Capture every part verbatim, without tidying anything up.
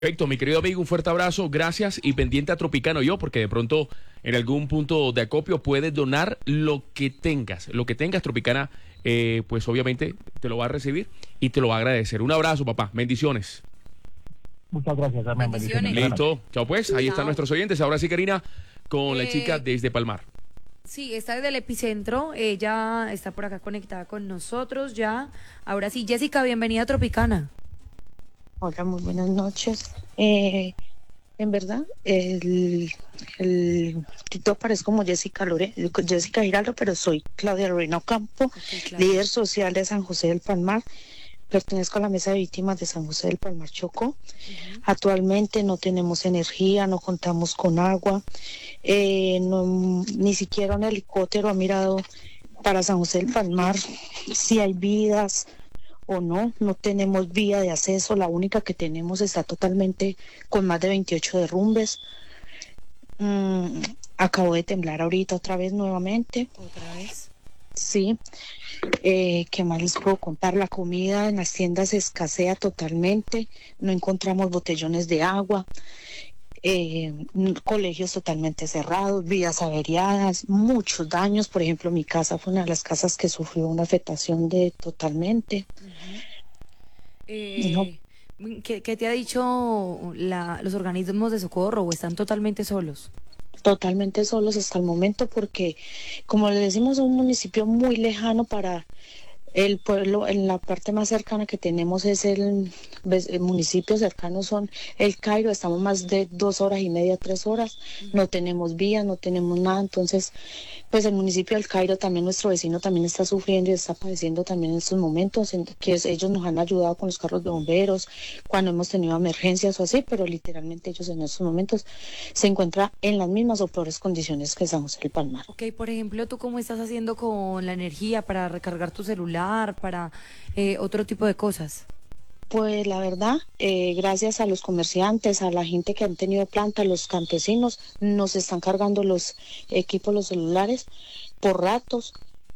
Perfecto, mi querido amigo, un fuerte abrazo, gracias y pendiente a Tropicana yo, porque de pronto en algún punto de acopio puedes donar lo que tengas, lo que tengas Tropicana, eh, pues obviamente te lo va a recibir y te lo va a agradecer. Un abrazo, papá, bendiciones. Muchas gracias, amén. Bendiciones. Bendiciones. Listo, chao pues, ahí Chao. están nuestros oyentes. Ahora sí, Karina, con la Eh, chica desde Palmar. Sí, está desde el epicentro, ella está por acá conectada con nosotros ya. Ahora sí, Jessica, bienvenida a Tropicana. Hola, muy buenas noches. Eh, en verdad, el, el título parece como Jessica Lore, Jessica Giraldo, pero soy Claudia Lorena Ocampo, Okay, claro. líder social de San José del Palmar. Pertenezco a la mesa de víctimas de San José del Palmar Chocó. Uh-huh. Actualmente no tenemos energía, no contamos con agua, eh, no, ni siquiera un helicóptero ha mirado para San José del Palmar si hay vidas o no, no tenemos vía de acceso, la única que tenemos está totalmente con más de veintiocho derrumbes. Mm, acabo de temblar ahorita otra vez nuevamente. ¿Otra vez? Sí. Eh, ¿Qué más les puedo contar? La comida en las tiendas escasea totalmente, no encontramos botellones de agua, eh, colegios totalmente cerrados, vías averiadas, muchos daños. Por ejemplo, mi casa fue una de las casas que sufrió una afectación de totalmente. Uh-huh. eh, no. ¿qué, ¿Qué te ha dicho la, los organismos de socorro o están totalmente solos? Totalmente solos hasta el momento porque, como le decimos, es un municipio muy lejano para el pueblo. En la parte más cercana que tenemos es el, el municipio cercano son el Cairo, estamos más de dos horas y media, tres horas, uh-huh. No tenemos vías, no tenemos nada. Entonces pues el municipio del Cairo, también nuestro vecino también está sufriendo y está padeciendo también en estos momentos, en que es, ellos nos han ayudado con los carros de bomberos cuando hemos tenido emergencias o así, pero literalmente ellos en estos momentos se encuentran en las mismas o peores condiciones que San José del Palmar. Ok, por ejemplo, ¿tú cómo estás haciendo con la energía para recargar tu celular, para eh, otro tipo de cosas? Pues la verdad, eh, gracias a los comerciantes, a la gente que han tenido planta, los campesinos, nos están cargando los equipos, los celulares, por ratos.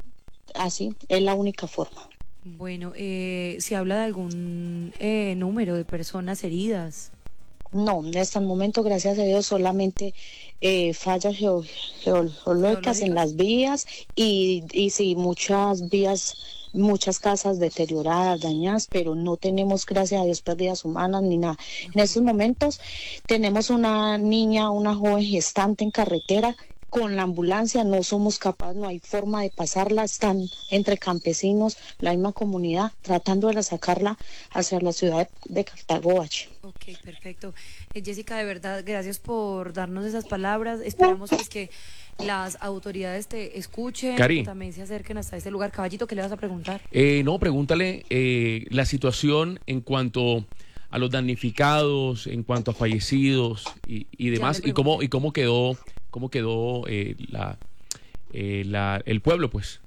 Así, es la única forma. Bueno, eh, ¿se habla de algún eh, número de personas heridas? No, hasta el momento, gracias a Dios, solamente eh, fallas geo, geo, geológicas en las vías y, y sí, muchas vías, muchas casas deterioradas, dañadas, pero no tenemos, gracias a Dios, pérdidas humanas ni nada. Uh-huh. En estos momentos tenemos una niña, una joven gestante en carretera. Con la ambulancia no somos capaces, no hay forma de pasarla, están entre campesinos, la misma comunidad, tratando de sacarla hacia la ciudad de Cartagoache. Ok, perfecto. Eh, Jessica, de verdad, gracias por darnos esas palabras. Esperamos pues que las autoridades te escuchen, Cari, también se acerquen hasta este lugar. Caballito, ¿qué le vas a preguntar? Eh, no, pregúntale eh, la situación en cuanto a los damnificados, en cuanto a fallecidos y, y demás, y cómo, y cómo quedó... cómo quedó eh, la, eh, la, el pueblo, pues.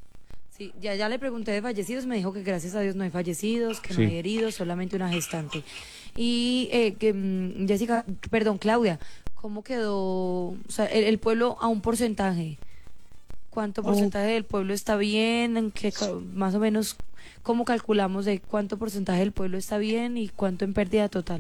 Sí, ya, ya le pregunté de fallecidos, me dijo que gracias a Dios no hay fallecidos, que sí. no hay heridos, solamente una gestante. Y eh, que um, Jessica, perdón, Claudia, ¿cómo quedó o sea, el, el pueblo a un porcentaje? ¿Cuánto porcentaje del pueblo está bien? ¿En qué, más o menos, cómo calculamos de cuánto porcentaje del pueblo está bien y cuánto en pérdida total?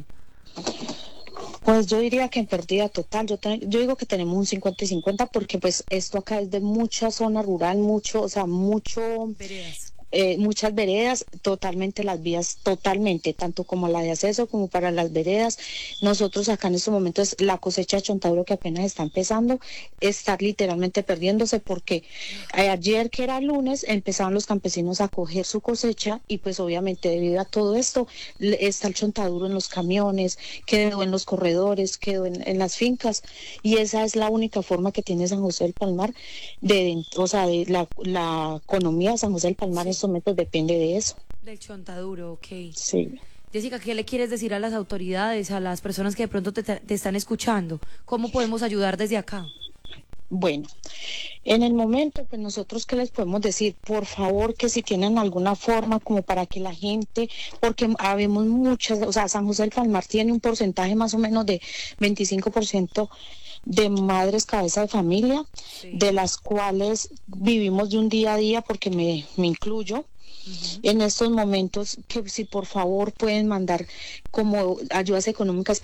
Pues yo diría que en pérdida total, yo, te, yo digo que tenemos un cincuenta y cincuenta porque pues esto acá es de mucha zona rural, mucho, o sea, mucho... Veredas. Eh, muchas veredas, totalmente las vías, totalmente, tanto como la de acceso como para las veredas. Nosotros acá en estos momentos la cosecha de chontaduro que apenas está empezando, está literalmente perdiéndose porque eh, ayer que era lunes empezaban los campesinos a coger su cosecha y pues obviamente debido a todo esto está el chontaduro en los camiones, quedó en los corredores, quedó en, en las fincas y esa es la única forma que tiene San José del Palmar de, o sea, de la, la economía de San José del Palmar. Sí. En estos momentos depende de eso. Del chontaduro, ok. Sí. Jessica, ¿qué le quieres decir a las autoridades, a las personas que de pronto te, te están escuchando? ¿Cómo podemos ayudar desde acá? Bueno, en el momento, pues nosotros qué les podemos decir, por favor que si tienen alguna forma como para que la gente, porque habemos muchas, o sea, San José del Palmar tiene un porcentaje más o menos de veinticinco por ciento de madres cabeza de familia, sí. De las cuales vivimos de un día a día, porque me, me incluyo, Uh-huh. En estos momentos, que si por favor pueden mandar como ayudas económicas